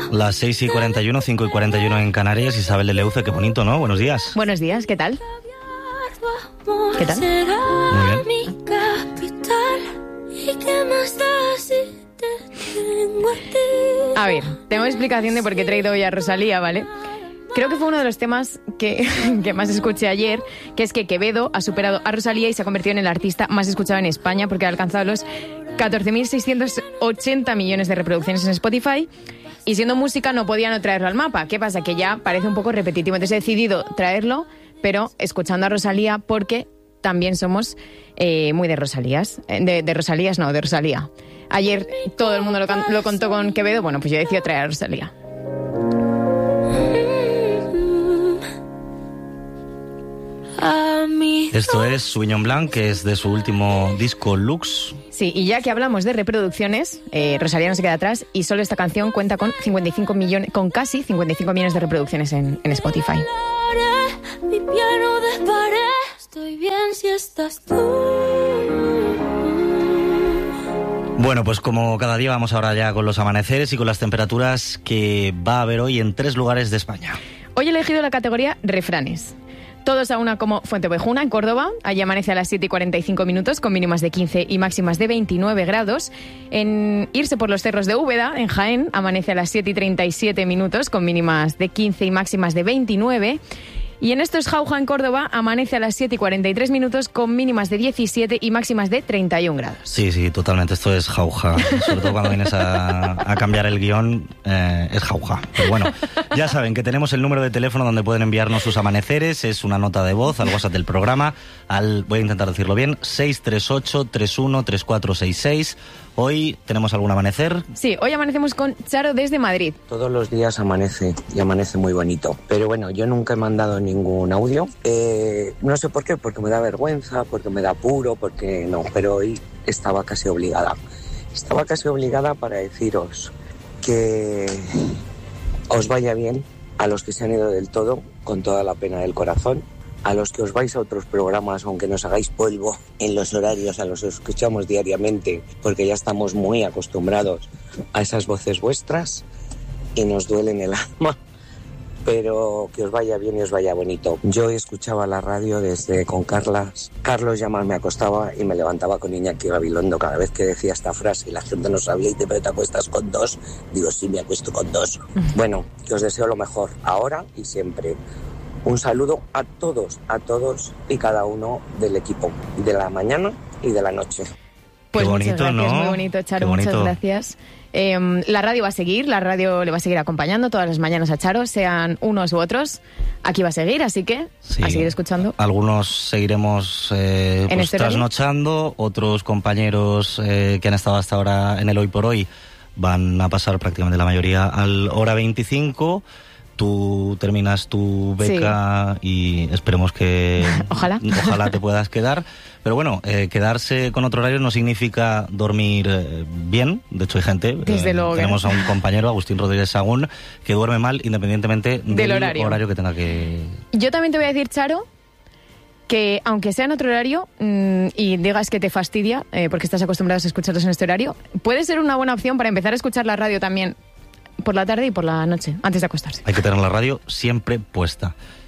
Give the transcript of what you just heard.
Las 6:41, 5:41 en Canarias. Isabel de Leuce, qué bonito, ¿no? Buenos días. Buenos días, ¿qué tal? ¿Qué tal? Muy bien. A ver, tengo explicación de por qué he traído hoy a Rosalía, ¿vale? Creo que fue uno de los temas que más escuché ayer, que es que Quevedo ha superado a Rosalía y se ha convertido en el artista más escuchado en España porque ha alcanzado los 14.680 millones de reproducciones en Spotify y siendo música no podía no traerlo al mapa. ¿Qué pasa? Que ya parece un poco repetitivo. Entonces he decidido traerlo, pero escuchando a Rosalía porque también somos muy de Rosalías. De Rosalías no, de Rosalía. Ayer todo el mundo lo contó con Quevedo, bueno, pues yo decido traer a Rosalía. Esto es Sauvignon Blanc, que es de su último disco Lux. Sí, y ya que hablamos de reproducciones, Rosalía no se queda atrás y solo esta canción cuenta con casi 55 millones de reproducciones en Spotify. Mi piano desparé, estoy bien si estás tú. Bueno, pues como cada día vamos ahora ya con los amaneceres y con las temperaturas que va a haber hoy en 3 lugares de España. Hoy he elegido la categoría refranes. Todos a una como Fuenteovejuna, en Córdoba. Allí amanece a las 7:45 con mínimas de 15 y máximas de 29 grados. En Irse por los cerros de Úbeda, en Jaén, amanece a las 7:37 con mínimas de 15 y máximas de 29. Y en Esto es Jauja, en Córdoba, amanece a las 7:43 con mínimas de 17 y máximas de 31 grados. Sí, totalmente. Esto es Jauja. Sobre todo cuando vienes a cambiar el guión, es Jauja. Pero bueno, ya saben que tenemos el número de teléfono donde pueden enviarnos sus amaneceres. Es una nota de voz al WhatsApp del programa. Voy a intentar decirlo bien, 638-313466. Hoy tenemos algún amanecer. Sí, hoy amanecemos con Charo desde Madrid. Todos los días amanece y amanece muy bonito. Pero bueno, yo nunca he mandado ningún audio. No sé por qué, porque me da vergüenza, porque me da apuro, porque no. Pero hoy estaba casi obligada. Estaba casi obligada para deciros que os vaya bien a los que se han ido del todo, con toda la pena del corazón. A los que os vais a otros programas, aunque nos hagáis polvo en los horarios a los que escuchamos diariamente, porque ya estamos muy acostumbrados a esas voces vuestras y nos duelen el alma, pero que os vaya bien y os vaya bonito. Yo hoy escuchaba la radio desde con Carlos ya más me acostaba y me levantaba con Iñaki Gabilondo cada vez que decía esta frase y la gente no sabía, y te acuestas con 2, digo sí, me acuesto con 2. Bueno, que os deseo lo mejor ahora y siempre. Un saludo a todos y cada uno del equipo, de la mañana y de la noche. Pues qué bonito, muchas gracias, ¿no? Muy bonito, Charo, Qué bonito. muchas gracias. La radio va a seguir, la radio le va a seguir acompañando todas las mañanas a Charo, sean unos u otros. Aquí va a seguir, así que Sí. a seguir escuchando. Algunos seguiremos este trasnochando, otros compañeros que han estado hasta ahora en el Hoy por Hoy van a pasar prácticamente la mayoría al hora 25. Tú terminas tu beca y esperemos que Ojalá te puedas quedar. Pero bueno, quedarse con otro horario no significa dormir bien. De hecho hay gente, Desde luego tenemos a un compañero, Agustín Rodríguez Sagún, que duerme mal independientemente del horario que tenga que... Yo también te voy a decir, Charo, que aunque sea en otro horario y digas que te fastidia porque estás acostumbrado a escucharlos en este horario, puede ser una buena opción para empezar a escuchar la radio también por la tarde y por la noche, antes de acostarse. Hay que tener la radio siempre puesta.